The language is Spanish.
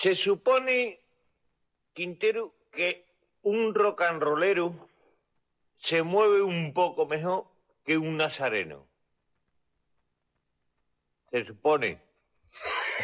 Se supone, Quintero, que un rock and rollero se mueve un poco mejor que un nazareno. Se supone.